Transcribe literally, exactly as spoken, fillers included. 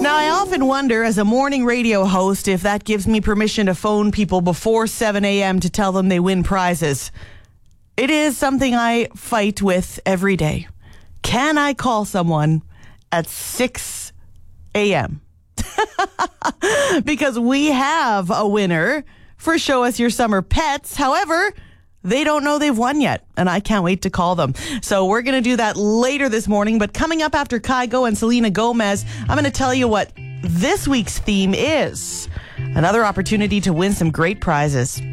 Now, I often wonder as a morning radio host if that gives me permission to phone people before seven a.m. to tell them they win prizes. It is something I fight with every day. Can I call someone at six a.m.? Because we have a winner for Show Us Your Summer Pets. However, they don't know they've won yet, and I can't wait to call them. So we're going to do that later this morning. But coming up after Kygo and Selena Gomez, I'm going to tell you what this week's theme is. Another opportunity to win some great prizes.